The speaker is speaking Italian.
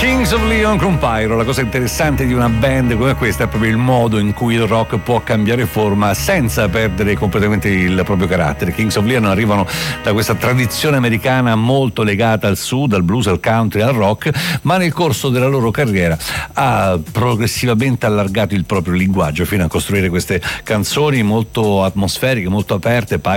Kings of Leon con Pyro. La cosa interessante di una band come questa è proprio il modo in cui il rock può cambiare forma senza perdere completamente il proprio carattere. Kings of Leon arrivano da questa tradizione americana molto legata al sud, al blues, al country, al rock, ma nel corso della loro carriera ha progressivamente allargato il proprio linguaggio fino a costruire queste canzoni molto atmosferiche, molto aperte.